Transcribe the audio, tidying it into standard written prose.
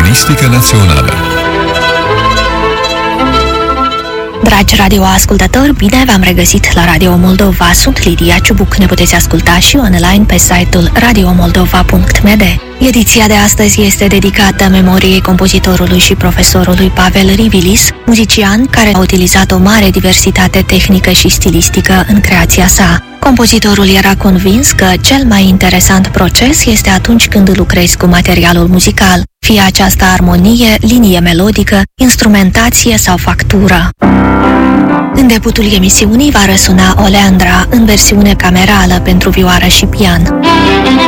Operistică Națională. Dragi radioascultători, bine v-am regăsit la Radio Moldova. Sunt Lidia Ciubuc. Ne puteți asculta și online pe site-ul radiomoldova.md. Ediția de astăzi este dedicată memoriei compozitorului și profesorului Pavel Rivilis, muzician care a utilizat o mare diversitate tehnică și stilistică în creația sa. Compozitorul era convins că cel mai interesant proces este atunci când lucrezi cu materialul muzical, fie aceasta armonie, linie melodică, instrumentație sau factură. În debutul emisiunii va răsuna Oleandra în versiune camerală pentru vioară și pian.